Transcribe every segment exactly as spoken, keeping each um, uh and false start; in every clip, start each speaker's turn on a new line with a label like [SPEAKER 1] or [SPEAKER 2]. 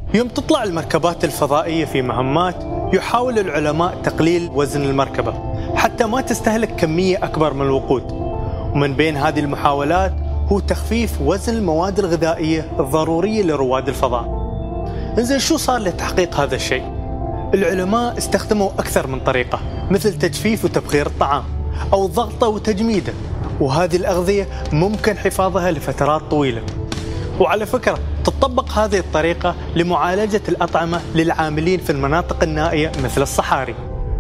[SPEAKER 1] يوم تطلع المركبات الفضائية في مهمات، يحاول العلماء تقليل وزن المركبة حتى ما تستهلك كمية أكبر من الوقود، ومن بين هذه المحاولات هو تخفيف وزن المواد الغذائية الضرورية لرواد الفضاء. إنزين شو صار لتحقيق هذا الشيء؟ العلماء استخدموا أكثر من طريقة، مثل تجفيف وتبخير الطعام أو ضغطه وتجميده، وهذه الأغذية ممكن حفاظها لفترات طويلة. وعلى فكرة تطبق هذه الطريقة لمعالجة الأطعمة للعاملين في المناطق النائية مثل الصحاري.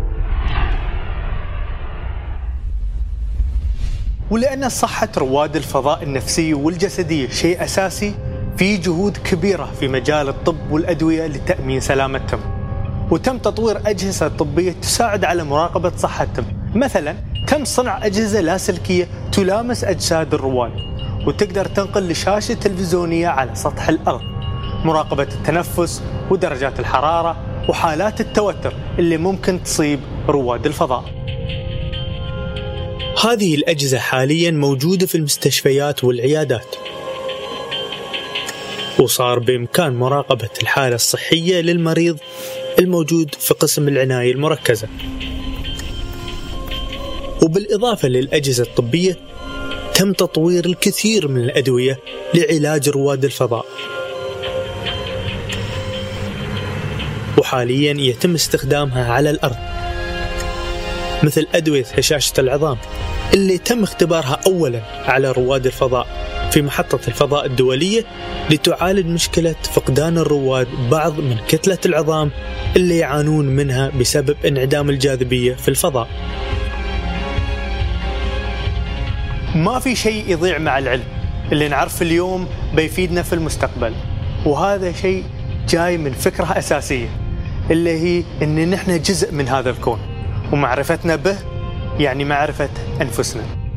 [SPEAKER 1] ولأن صحة رواد الفضاء النفسية والجسدية شيء أساسي، في جهود كبيرة في مجال الطب والأدوية لتأمين سلامتهم، وتم تطوير أجهزة طبية تساعد على مراقبة صحتهم. مثلا تم صنع أجهزة لاسلكية تلامس أجساد الرواد وتقدر تنقل لشاشة تلفزيونية على سطح الأرض، مراقبة التنفس ودرجات الحرارة وحالات التوتر اللي ممكن تصيب رواد الفضاء. هذه الأجهزة حاليا موجودة في المستشفيات والعيادات، وصار بإمكان مراقبة الحالة الصحية للمريض الموجود في قسم العناية المركزة. وبالإضافة للأجهزة الطبية تم تطوير الكثير من الأدوية لعلاج رواد الفضاء، وحاليا يتم استخدامها على الأرض، مثل أدوية هشاشة العظام اللي تم اختبارها أولا على رواد الفضاء في محطة الفضاء الدولية لتعالج مشكلة فقدان الرواد بعض من كتلة العظام اللي يعانون منها بسبب انعدام الجاذبية في الفضاء. ما في شيء يضيع مع العلم، اللي نعرف اليوم بيفيدنا في المستقبل، وهذا شيء جاي من فكرة أساسية اللي هي إن نحن جزء من هذا الكون، ومعرفتنا به يعني معرفة أنفسنا.